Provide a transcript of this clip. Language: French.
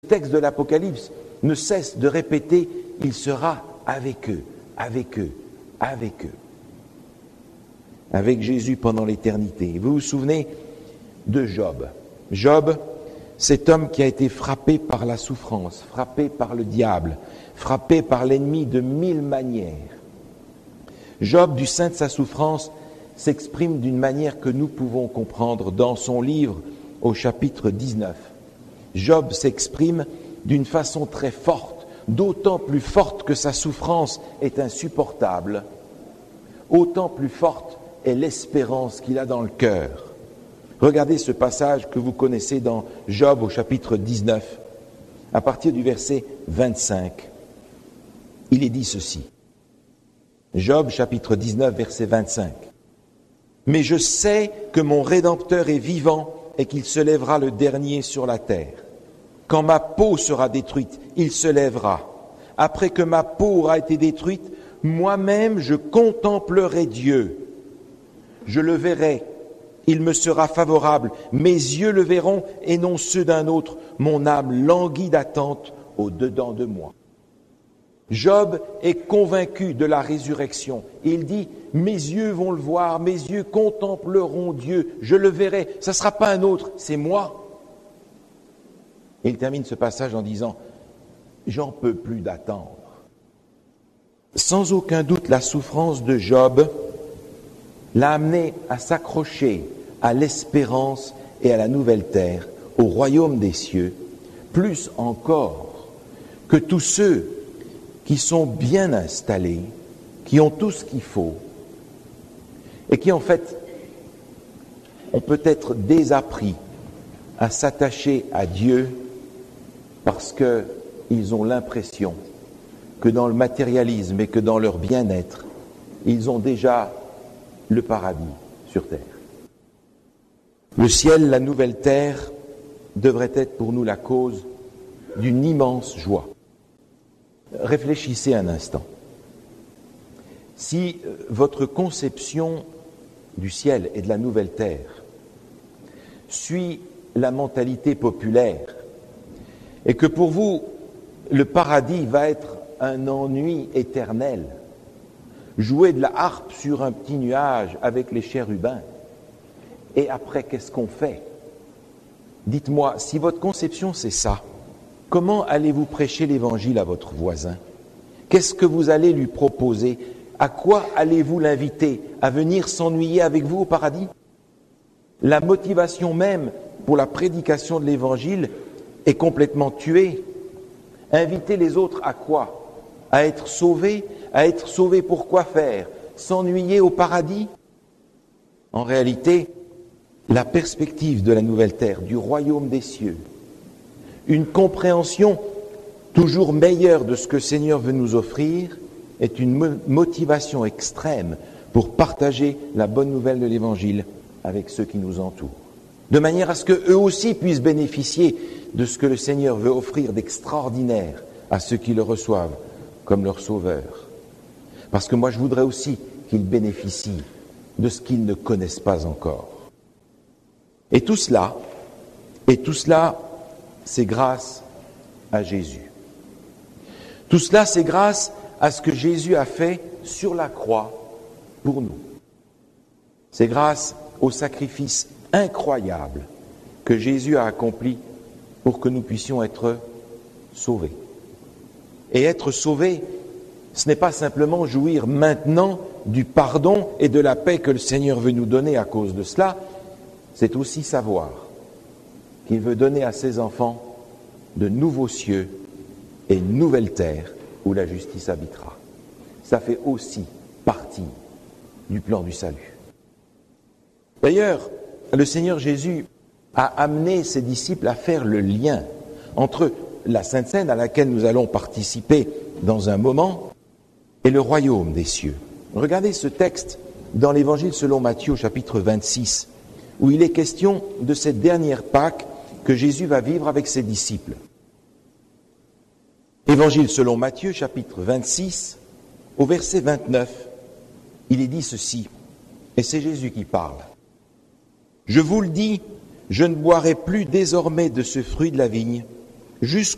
Le texte de l'Apocalypse ne cesse de répéter « il sera avec eux, avec eux, avec eux ». Avec Jésus pendant l'éternité. Vous vous souvenez de Job. Job, cet homme qui a été frappé par la souffrance, frappé par le diable, frappé par l'ennemi de 1000 manières. Job, du sein de sa souffrance, s'exprime d'une manière que nous pouvons comprendre dans son livre au chapitre 19. Job s'exprime d'une façon très forte, d'autant plus forte que sa souffrance est insupportable, autant plus forte est l'espérance qu'il a dans le cœur. Regardez ce passage que vous connaissez dans Job au chapitre 19, à partir du verset 25. Il est dit ceci. Job chapitre 19, verset 25. « Mais je sais que mon Rédempteur est vivant et qu'il se lèvera le dernier sur la terre. Quand ma peau sera détruite, il se lèvera. Après que ma peau aura été détruite, moi-même je contemplerai Dieu. Je le verrai, il me sera favorable, mes yeux le verront et non ceux d'un autre, mon âme languit d'attente au-dedans de moi. » Job est convaincu de la résurrection. Il dit, mes yeux vont le voir, mes yeux contempleront Dieu, je le verrai, ça ne sera pas un autre, c'est moi. Et il termine ce passage en disant, j'en peux plus d'attendre. Sans aucun doute, la souffrance de Job l'a amené à s'accrocher à l'espérance et à la nouvelle terre, au royaume des cieux, plus encore que tous ceux qui sont bien installés, qui ont tout ce qu'il faut, et qui en fait ont peut-être désappris à s'attacher à Dieu parce qu'ils ont l'impression que dans le matérialisme et que dans leur bien-être, ils ont déjà le paradis sur terre. Le ciel, la nouvelle terre, devrait être pour nous la cause d'une immense joie. Réfléchissez un instant. Si votre conception du ciel et de la nouvelle terre suit la mentalité populaire et que pour vous, le paradis va être un ennui éternel, jouer de la harpe sur un petit nuage avec les chérubins, et après, qu'est-ce qu'on fait? Dites-moi, si votre conception c'est ça, comment allez-vous prêcher l'évangile à votre voisin? Qu'est-ce que vous allez lui proposer? À quoi allez-vous l'inviter? À venir s'ennuyer avec vous au paradis? La motivation même pour la prédication de l'évangile est complètement tuée. Inviter les autres à quoi? À être sauvés? À être sauvés pour quoi faire? S'ennuyer au paradis? En réalité, la perspective de la nouvelle terre, du royaume des cieux, une compréhension toujours meilleure de ce que le Seigneur veut nous offrir, est une motivation extrême pour partager la bonne nouvelle de l'Évangile avec ceux qui nous entourent, de manière à ce qu'eux aussi puissent bénéficier de ce que le Seigneur veut offrir d'extraordinaire à ceux qui le reçoivent comme leur sauveur. Parce que moi, je voudrais aussi qu'ils bénéficient de ce qu'ils ne connaissent pas encore. Et tout cela, c'est grâce à Jésus. Tout cela, c'est grâce à ce que Jésus a fait sur la croix pour nous. C'est grâce au sacrifice incroyable que Jésus a accompli pour que nous puissions être sauvés. Et être sauvés, ce n'est pas simplement jouir maintenant du pardon et de la paix que le Seigneur veut nous donner à cause de cela, c'est aussi savoir qu'il veut donner à ses enfants de nouveaux cieux et une nouvelle terre où la justice habitera. Ça fait aussi partie du plan du salut. D'ailleurs, le Seigneur Jésus a amené ses disciples à faire le lien entre la Sainte Seine à laquelle nous allons participer dans un moment et le royaume des cieux. Regardez ce texte dans l'Évangile selon Matthieu, chapitre 26, où il est question de cette dernière Pâque que Jésus va vivre avec ses disciples. Évangile selon Matthieu, chapitre 26, au verset 29, il est dit ceci, et c'est Jésus qui parle. « Je vous le dis, je ne boirai plus désormais de ce fruit de la vigne, jusqu'au